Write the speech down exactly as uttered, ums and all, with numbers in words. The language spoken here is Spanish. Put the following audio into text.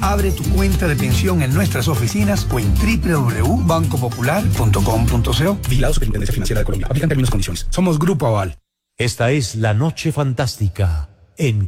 Abre tu cuenta de pensión en nuestras oficinas o en doble u doble u doble u punto banco popular punto com punto co. Vigilado Superintendencia Financiera de Colombia. Aplican términos y condiciones. Somos Grupo Aval. Esta es La Noche Fantástica en